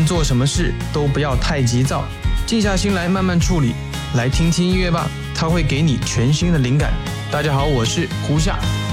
论做什么事都不要太急躁，静下心来慢慢处理。来听听音乐吧，它会给你全新的灵感。大家好，我是胡夏。